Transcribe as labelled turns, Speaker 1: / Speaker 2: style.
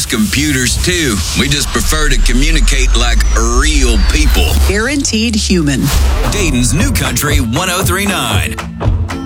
Speaker 1: use computers too. We just prefer to communicate like real people.
Speaker 2: Guaranteed human.
Speaker 1: Dayton's New Country 1039.